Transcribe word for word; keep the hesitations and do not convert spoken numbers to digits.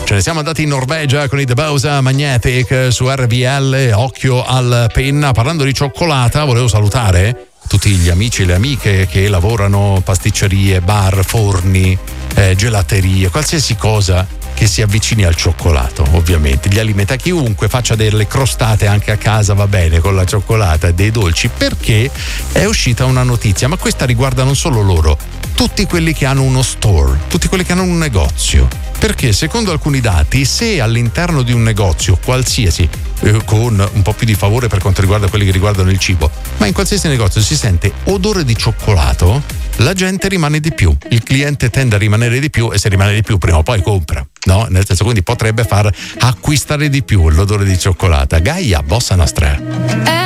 Ce ne siamo andati in Norvegia con i The Bausa Magnetic su R V L, occhio al penna. Parlando di cioccolata, volevo salutare tutti gli amici e le amiche che lavorano pasticcerie, bar, forni, eh, gelaterie, qualsiasi cosa che si avvicini al cioccolato, ovviamente. Gli alimenta chiunque, faccia delle crostate anche a casa, va bene, con la cioccolata e dei dolci, perché è uscita una notizia, ma questa riguarda non solo loro, tutti quelli che hanno uno store, tutti quelli che hanno un negozio. Perché secondo alcuni dati, se all'interno di un negozio qualsiasi, eh, con un po' più di favore per quanto riguarda quelli che riguardano il cibo, ma in qualsiasi negozio si sente odore di cioccolato, la gente rimane di più, il cliente tende a rimanere di più, e se rimane di più prima o poi compra, no? Nel senso, quindi potrebbe far acquistare di più l'odore di cioccolata. Gaia, bossa nostra.